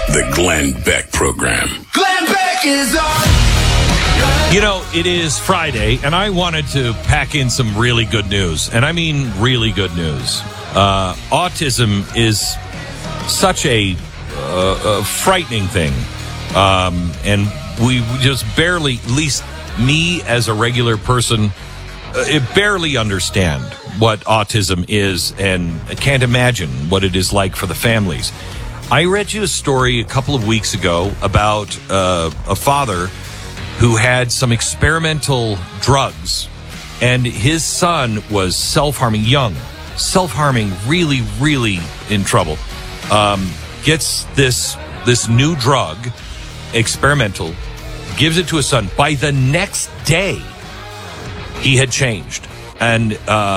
The Glenn Beck Program. Glenn Beck is on. You know, it is Friday, and I wanted to pack in some really good news. And I mean really good news. Autism is such a frightening thing. And we just barely, at least me as a regular person, barely understand what autism is, and I can't imagine what it is like for the families. I read you a story a couple of weeks ago about a father who had some experimental drugs, and his son was self-harming, really, really in trouble. Gets this new drug, experimental, gives it to his son. By the next day, he had changed. And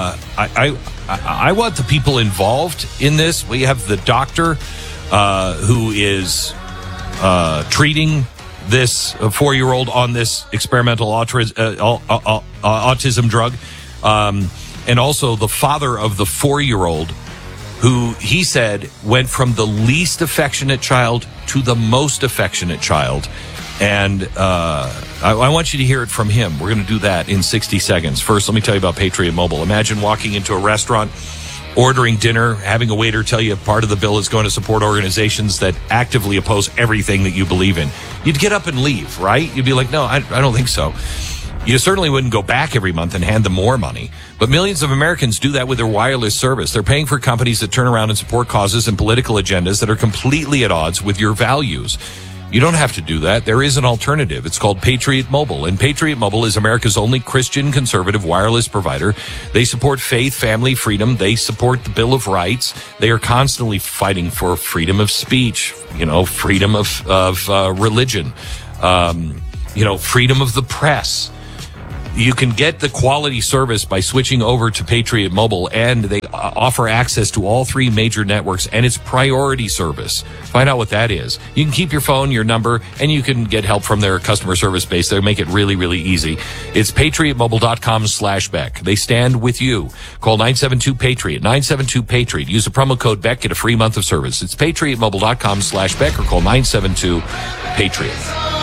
I want the people involved in this. We have the doctor who is treating this 4-year-old on this experimental autism drug, and also the father of the 4-year-old, who he said went from the least affectionate child to the most affectionate child. And I want you to hear it from him. We're going to do that in 60 seconds. First, let me tell you about Patriot Mobile. Imagine walking into a restaurant, ordering dinner, having a waiter tell you part of the bill is going to support organizations that actively oppose everything that you believe in. You'd get up and leave, right? You'd be like, no, I don't think so. You certainly wouldn't go back every month and hand them more money. But millions of Americans do that with their wireless service. They're paying for companies that turn around and support causes and political agendas that are completely at odds with your values. You don't have to do that. There is an alternative. It's called Patriot Mobile. And Patriot Mobile is America's only Christian conservative wireless provider. They support faith, family, freedom. They support the Bill of Rights. They are constantly fighting for freedom of speech, freedom of religion, freedom of the press. You can get the quality service by switching over to Patriot Mobile, and they offer access to all 3 major networks, and it's priority service. Find out what that is. You can keep your phone, your number, and you can get help from their customer service base. They make it really, really easy. It's patriotmobile.com/Beck. They stand with you. Call 972-PATRIOT, 972-PATRIOT. Use the promo code Beck, get a free month of service. It's patriotmobile.com/Beck, or call 972-PATRIOT.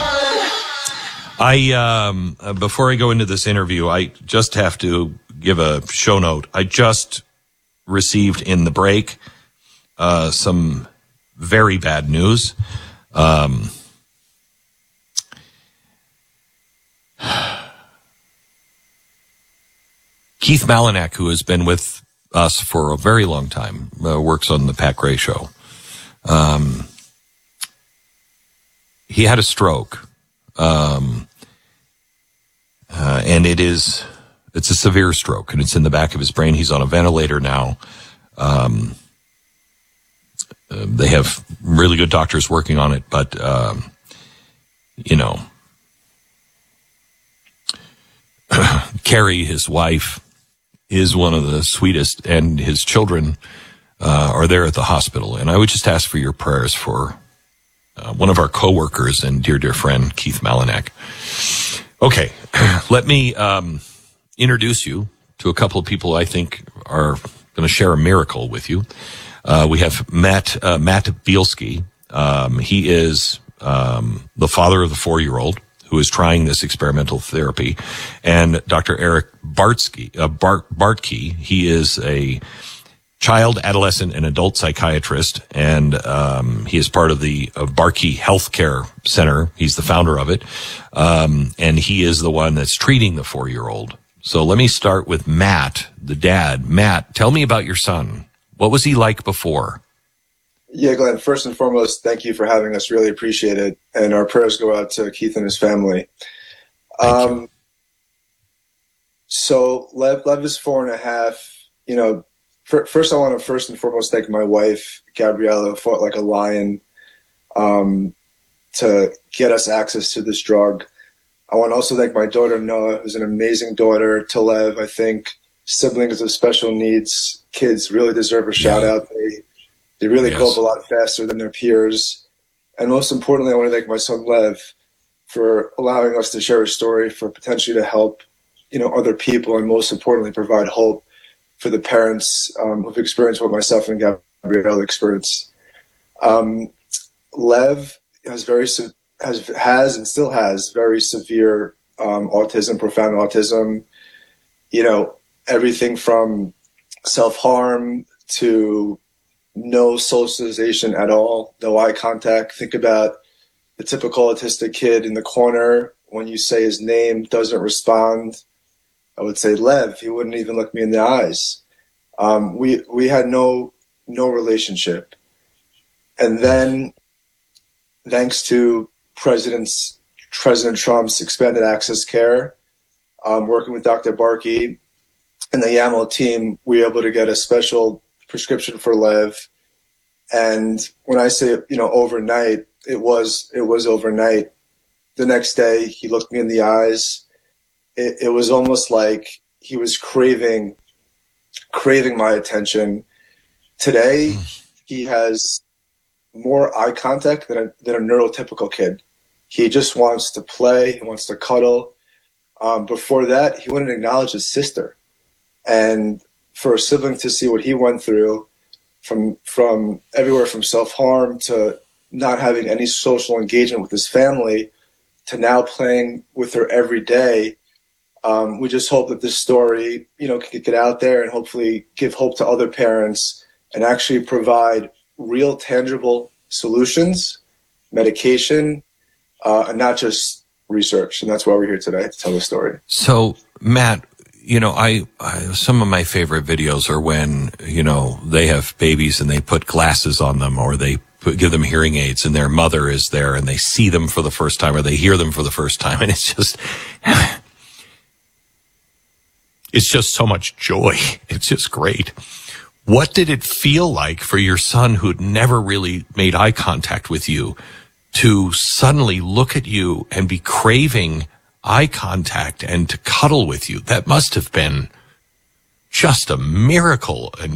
Before I go into this interview, I just have to give a show note. I just received in the break some very bad news. Keith Malinak, who has been with us for a very long time, works on the Pat Gray Show. He had a stroke. And it's a severe stroke, and it's in the back of his brain. He's on a ventilator now. They have really good doctors working on it, but, Carrie, his wife, is one of the sweetest, and his children are there at the hospital. And I would just ask for your prayers for one of our coworkers and dear friend, Keith Malinak. Okay, let me introduce you to a couple of people I think are going to share a miracle with you. We have Matt Bielski. He is the father of the 4-year-old who is trying this experimental therapy, and Dr. Eric Bartke. He is a child, adolescent, and adult psychiatrist, and he is part of the Barkey Healthcare Center. He's the founder of it, and he is the one that's treating the 4-year-old. So let me start with Matt, the dad. Matt, tell me about your son. What was he like before? Yeah, Glenn, first and foremost, thank you for having us. Really appreciate it. And our prayers go out to Keith and his family. So Lev is 4.5. First, I want to first and foremost thank my wife, Gabriella, who fought like a lion to get us access to this drug. I want to also thank my daughter, Noah, who's an amazing daughter to Lev. I think siblings of special needs kids really deserve a shout out. They really cope a lot faster than their peers. And most importantly, I want to thank my son, Lev, for allowing us to share a story, for potentially to help, other people, and most importantly, provide hope for the parents who've experienced what myself and Gabrielle experienced. Lev has and still has very severe autism, profound autism. You know, everything from self-harm to no socialization at all, no eye contact. Think about the typical autistic kid in the corner. When you say his name, doesn't respond. I would say Lev. He wouldn't even look me in the eyes. We had no relationship. And then, thanks to President Trump's expanded access care, working with Dr. Barkey and the YAML team, we were able to get a special prescription for Lev. And when I say, overnight, it was overnight. The next day, he looked me in the eyes. It was almost like he was craving my attention. Today, he has more eye contact than a neurotypical kid. He just wants to play. He wants to cuddle. Before that, he wouldn't acknowledge his sister. And for a sibling to see what he went through, from everywhere from self-harm to not having any social engagement with his family to now playing with her every day, we just hope that this story, can get out there and hopefully give hope to other parents and actually provide real tangible solutions, medication, and not just research. And that's why we're here today, to tell the story. So, Matt, I some of my favorite videos are when, they have babies and they put glasses on them, or they give them hearing aids and their mother is there and they see them for the first time, or they hear them for the first time. And it's just so much joy. It's just great. What did it feel like for your son, who'd never really made eye contact with you, to suddenly look at you and be craving eye contact and to cuddle with you? That must have been just a miracle. And